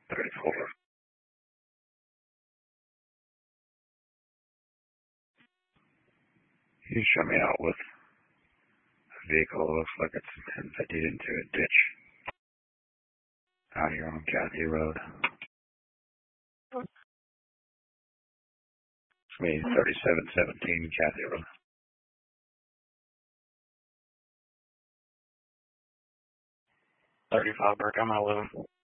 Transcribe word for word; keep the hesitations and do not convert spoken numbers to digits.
thirty-four. You shut me out with a vehicle that looks like it's emptied into a ditch out here on Kathy Road. It's me, thirty-seven seventeen Kathy Road. thirty-five Burke, I'm gonna live.